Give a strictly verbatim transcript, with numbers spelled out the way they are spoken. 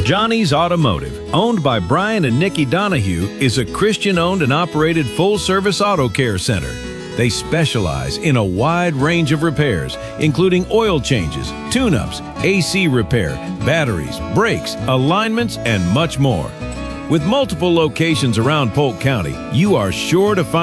Johnny's Automotive, owned by Brian and Nikki Donahue, is a Christian-owned and operated full-service auto care center. They specialize in a wide range of repairs, including oil changes, tune-ups, A C repair, batteries, brakes, alignments, and much more. With multiple locations around Polk County, you are sure to find